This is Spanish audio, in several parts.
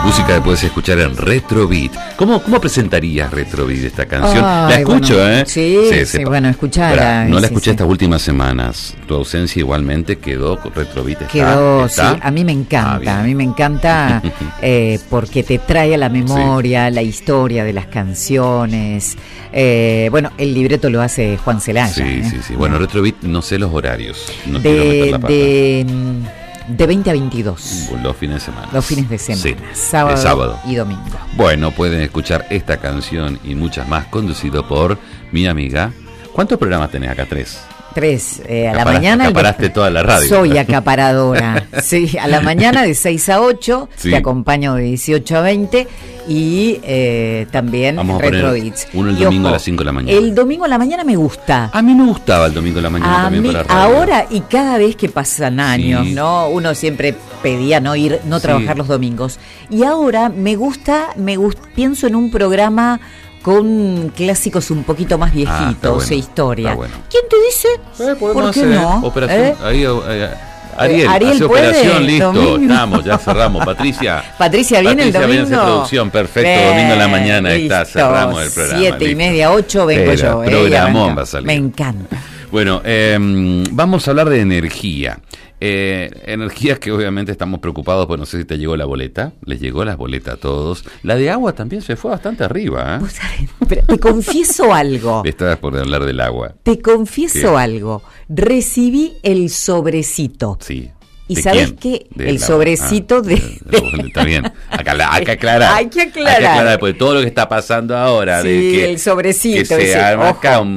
Música que puedes escuchar en Retrobeat. ¿Cómo presentarías Retrobeat esta canción? La escucho, bueno, Sí, bueno, escucharla. No la escuché estas últimas semanas. Tu ausencia igualmente quedó con Retrobeat. ¿Está? Sí, a mí me encanta, porque te trae a la memoria la historia de las canciones. Bueno, el libreto lo hace Juan Celaya. Sí. Bueno, Retrobeat, no sé los horarios. No quiero meter la pata. De 20 a 22. Los fines de semana. Los fines de semana. Sí, sábado y domingo. Bueno, pueden escuchar esta canción y muchas más, conducido por mi amiga. ¿Cuántos programas tenés acá? 3. A la mañana. Acaparaste toda la radio. Soy acaparadora. Sí, a la mañana de 6 a 8. Sí. Te acompaño de 18 a 20. Y también Retrobeats. Uno el domingo a las 5 de la mañana. El domingo a la mañana me gusta. A mí me gustaba el domingo a la mañana también para radio. Ahora y cada vez que pasan años, ¿no? Uno siempre pedía no trabajar los domingos. Y ahora me gusta, pienso en un programa con clásicos un poquito más viejitos, historia. Bueno. ¿Quién te dice? ¿Por qué no? Operación, Ariel hace puede, operación, listo, domingo. Estamos, ya cerramos. Patricia viene el domingo. Viene a hacer producción, perfecto, domingo en la mañana está, cerramos el programa. 7:30, 8 vengo yo. Programón va a salir. Me encanta. Bueno, vamos a hablar de energía. Energías que obviamente estamos preocupados, pues no sé si te llegó la boleta. Les llegó las boletas a todos. La de agua también se fue bastante arriba, Pero te confieso algo. Estabas por hablar del agua. Te confieso algo. Recibí el sobrecito. Sí. ¿Y sabes qué? El sobrecito Está bien. Hay que aclarar. Hay que aclarar después de todo lo que está pasando ahora. Sí, de que, el sobrecito. Que se arma acá No.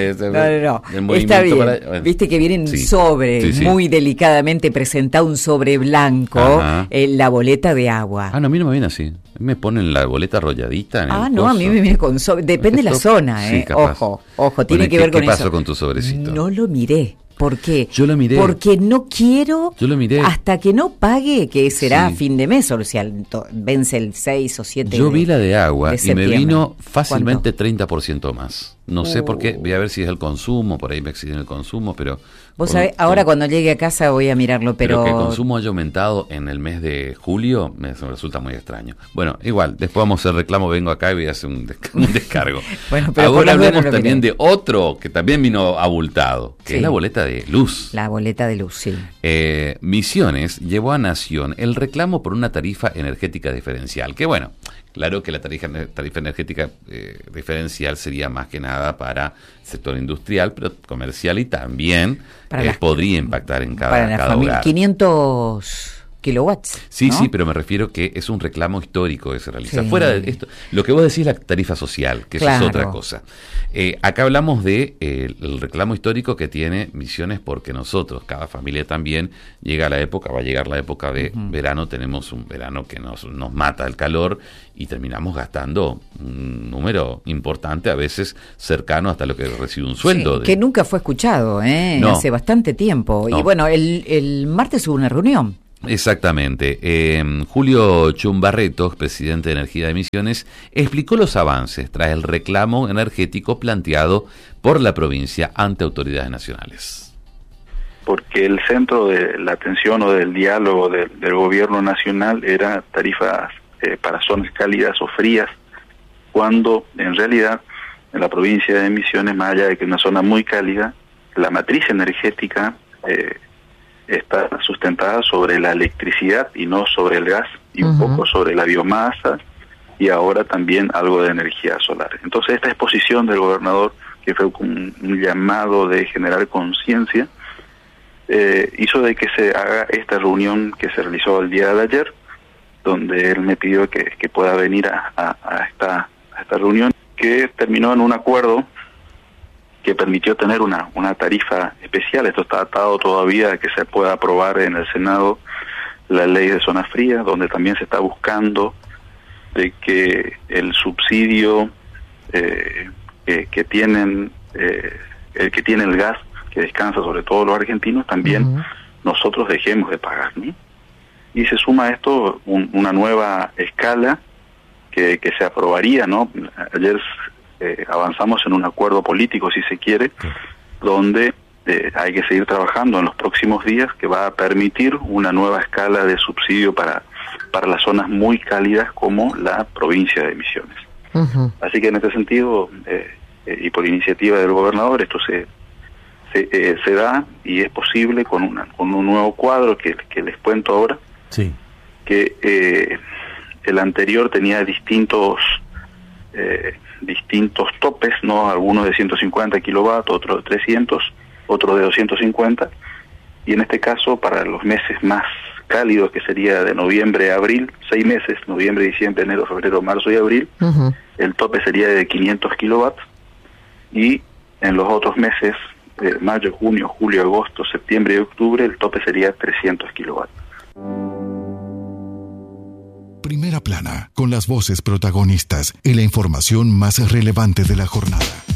Está bien. Bueno. Viste que viene un sobre, muy delicadamente presentado, un sobre blanco, la boleta de agua. No, a mí no me viene así. Me ponen la boleta arrolladita en el no, a mí me viene con sobre. Depende de la zona, Sí, capaz. Ojo, tiene que ver con eso. ¿Qué pasó con tu sobrecito? No lo miré. ¿Por qué? Yo lo miré. Porque no quiero, yo lo miré, hasta que no pague, que será fin de mes, o sea, vence el 6 o 7 Yo vi la de agua y me vino fácilmente ¿Cuánto? 30% más. No sé por qué, voy a ver si es el consumo, por ahí me exceden el consumo, pero... Vos sabés, ahora cuando llegue a casa voy a mirarlo, pero... que el consumo haya aumentado en el mes de julio me resulta muy extraño. Bueno, igual, después vamos a hacer reclamo, vengo acá y voy a hacer un descargo. Bueno, pero ahora hablemos también de otro que también vino abultado, que es la boleta de luz. La boleta de luz, sí. Misiones llevó a Nación el reclamo por una tarifa energética diferencial, que bueno... Claro que la tarifa energética diferencial sería más que nada para el sector industrial, pero comercial y también podría impactar en cada hogar. 500 kilowatts. Sí, ¿no? sí, pero me refiero que es un reclamo histórico que se realiza. Fuera de esto, lo que vos decís es la tarifa social, que eso es otra cosa. Acá hablamos de el reclamo histórico que tiene Misiones, porque nosotros, cada familia también, va a llegar la época de verano, tenemos un verano que nos mata el calor y terminamos gastando un número importante, a veces cercano hasta lo que recibe un sueldo. Que nunca fue escuchado, hace bastante tiempo. No. Y bueno, el martes hubo una reunión. Exactamente. Julio Chumbarretos, presidente de Energía de Misiones, explicó los avances tras el reclamo energético planteado por la provincia ante autoridades nacionales. Porque el centro de la atención o del diálogo del gobierno nacional era tarifas para zonas cálidas o frías, cuando en realidad en la provincia de Misiones, más allá de que es una zona muy cálida, la matriz energética está sustentada sobre la electricidad y no sobre el gas, y un poco sobre la biomasa, y ahora también algo de energía solar. Entonces esta exposición del gobernador, que fue un llamado de generar conciencia, hizo de que se haga esta reunión que se realizó el día de ayer, donde él me pidió que pueda venir a esta reunión, que terminó en un acuerdo que permitió tener una tarifa especial. Esto está atado todavía a que se pueda aprobar en el Senado la ley de zona fría, donde también se está buscando de que el subsidio que tienen el que tiene el gas, que descansa sobre todo los argentinos, también nosotros dejemos de pagar, ¿no? Y se suma a esto una nueva escala que se aprobaría, ¿no? Ayer avanzamos en un acuerdo político, si se quiere, donde hay que seguir trabajando en los próximos días, que va a permitir una nueva escala de subsidio para para las zonas muy cálidas como la provincia de Misiones. Uh-huh. Así que en este sentido, y por iniciativa del gobernador, esto se da y es posible con un nuevo cuadro que les cuento ahora. Sí. Que el anterior tenía distintos topes, ¿no? Algunos de 150 kilovatios, otros de 300, otros de 250, y en este caso para los meses más cálidos, que sería de noviembre a abril, 6 meses, noviembre, diciembre, enero, febrero, marzo y abril, uh-huh, el tope sería de 500 kilowatts, y en los otros meses, mayo, junio, julio, agosto, septiembre y octubre, el tope sería 300 kilowatts. Primera Plana, con las voces protagonistas y la información más relevante de la jornada.